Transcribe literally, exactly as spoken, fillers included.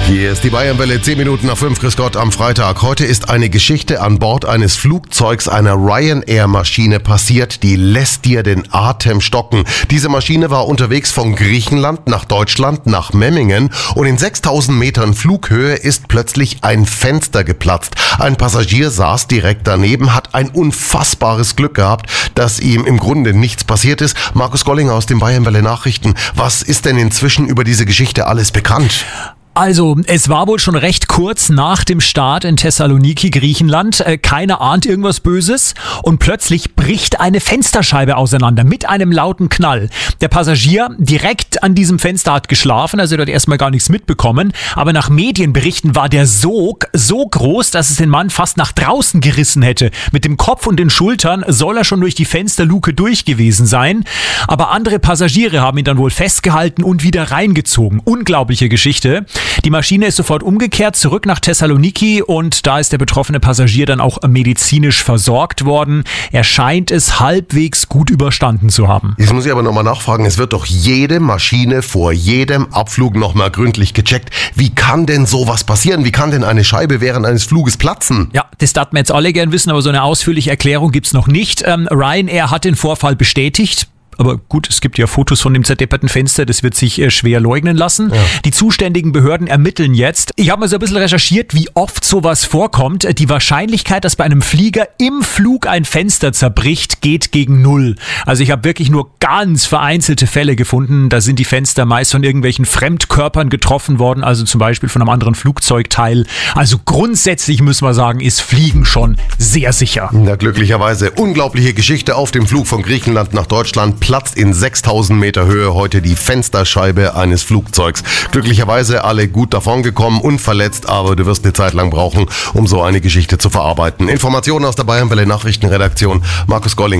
Hier ist die Bayernwelle, zehn Minuten nach fünf, grüß Gott am Freitag. Heute ist eine Geschichte an Bord eines Flugzeugs, einer Ryanair-Maschine passiert, die lässt dir den Atem stocken. Diese Maschine war unterwegs von Griechenland nach Deutschland, nach Memmingen, und in sechstausend Metern Flughöhe ist plötzlich ein Fenster geplatzt. Ein Passagier saß direkt daneben, hat ein unfassbares Glück gehabt, dass ihm im Grunde nichts passiert ist. Markus Gollinger aus den Bayernwelle Nachrichten. Was ist denn inzwischen über diese Geschichte alles bekannt? Also, es war wohl schon recht kurz nach dem Start in Thessaloniki, Griechenland. Keiner ahnt irgendwas Böses und plötzlich bricht eine Fensterscheibe auseinander mit einem lauten Knall. Der Passagier direkt an diesem Fenster hat geschlafen, also er hat erstmal gar nichts mitbekommen. Aber nach Medienberichten war der Sog so groß, dass es den Mann fast nach draußen gerissen hätte. Mit dem Kopf und den Schultern soll er schon durch die Fensterluke durch gewesen sein. Aber andere Passagiere haben ihn dann wohl festgehalten und wieder reingezogen. Unglaubliche Geschichte. Die Maschine ist sofort umgekehrt, zurück nach Thessaloniki, und da ist der betroffene Passagier dann auch medizinisch versorgt worden. Er scheint es halbwegs gut überstanden zu haben. Jetzt muss ich aber nochmal nachfragen, es wird doch jede Maschine vor jedem Abflug nochmal gründlich gecheckt. Wie kann denn sowas passieren? Wie kann denn eine Scheibe während eines Fluges platzen? Ja, das darf man jetzt alle gern wissen, aber so eine ausführliche Erklärung gibt's noch nicht. Ähm, Ryanair hat den Vorfall bestätigt. Aber gut, es gibt ja Fotos von dem zerdepperten Fenster, das wird sich äh, schwer leugnen lassen. Ja. Die zuständigen Behörden ermitteln jetzt. Ich habe mal so ein bisschen recherchiert, wie oft sowas vorkommt. Die Wahrscheinlichkeit, dass bei einem Flieger im Flug ein Fenster zerbricht, geht gegen null. Also ich habe wirklich nur ganz vereinzelte Fälle gefunden. Da sind die Fenster meist von irgendwelchen Fremdkörpern getroffen worden, also zum Beispiel von einem anderen Flugzeugteil. Also grundsätzlich müssen wir sagen, ist Fliegen schon sehr sicher. Na, glücklicherweise. Unglaubliche Geschichte auf dem Flug von Griechenland nach Deutschland. Platzt in sechstausend Meter Höhe heute die Fensterscheibe eines Flugzeugs. Glücklicherweise alle gut davongekommen, unverletzt, aber du wirst eine Zeit lang brauchen, um so eine Geschichte zu verarbeiten. Informationen aus der Bayernwelle Nachrichtenredaktion, Markus Gollinger.